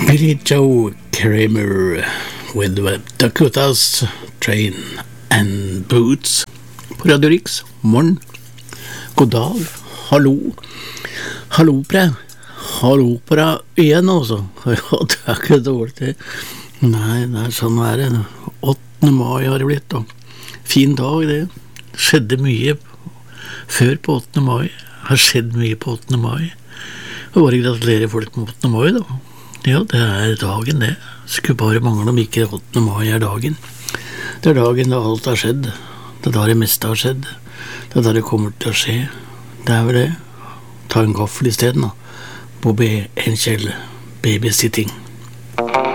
Billy Joe Kramer with the Dakotas Train and Boots på Radio Riks. Morgen, god dag, hallo på deg igjen også. Ja, det ikke dårlig det. Nei, det sånn det. 8. mai har det blitt, og fin dag det. Skjedde mye før på 8. mai. Har skjedd mye på 8. mai. Og bare gratulerer folk med 8. mai da. Ja, det dagen det. Skulle bare mangle om ikke 8. mai dagen. Det dagen da alt har skjedd. Det da det meste har skjedd. Det da det kommer til å skje. Det vel det. Ta en gaffel i stedet da. Bobby Angel, babysitting.